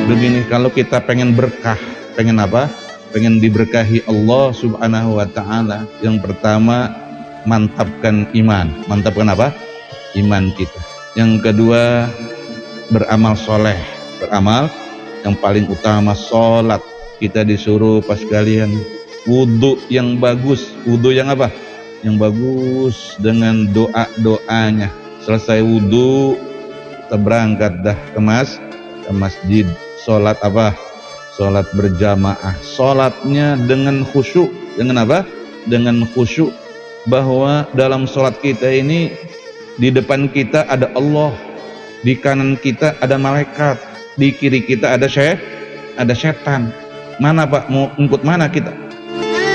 begini, kalau kita pengen berkah, pengen apa? Pengen diberkahi Allah Subhanahu wa ta'ala, yang pertama mantapkan iman. Mantapkan apa? Iman kita. Yang kedua beramal soleh. Beramal yang paling utama sholat. Kita disuruh pas kalian wudu yang bagus. Wudu yang apa? Yang bagus dengan doa-doanya. Selesai wudu kita berangkat dah ke masjid. Sholat apa? Sholat berjamaah. Sholatnya dengan khusyuk. Dengan apa? Dengan khusyuk, bahwa dalam sholat kita ini di depan kita ada Allah, di kanan kita ada malaikat, di kiri kita ada setan. Mana Pak? Mau ikut mana kita?